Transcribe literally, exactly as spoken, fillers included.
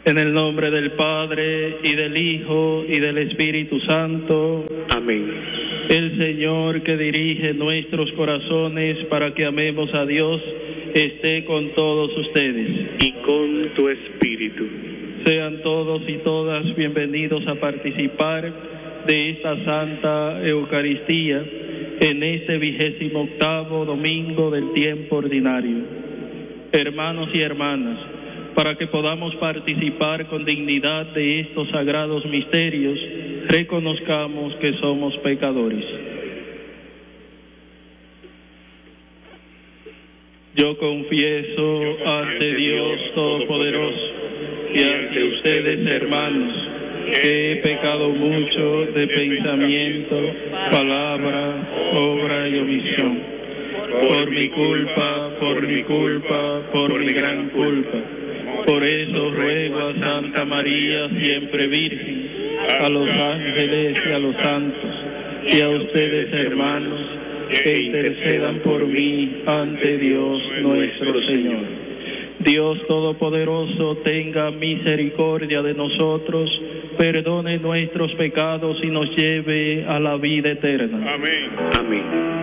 En el nombre del Padre, y del Hijo, y del Espíritu Santo. Amén. El Señor que dirige nuestros corazones para que amemos a Dios, esté con todos ustedes. Y con tu espíritu. Sean todos y todas bienvenidos a participar de esta Santa Eucaristía en este vigésimo octavo domingo del tiempo ordinario. Hermanos y hermanas, para que podamos participar con dignidad de estos sagrados misterios, reconozcamos que somos pecadores. Yo confieso ante Dios Todopoderoso y ante ustedes, hermanos, que he pecado mucho de pensamiento, palabra, obra y omisión. Por mi culpa, por mi culpa, por mi gran culpa. Por eso ruego a Santa María, siempre Virgen, a los ángeles y a los santos, y a ustedes, hermanos, que intercedan por mí ante Dios nuestro Señor. Dios Todopoderoso, tenga misericordia de nosotros, perdone nuestros pecados y nos lleve a la vida eterna. Amén. Amén.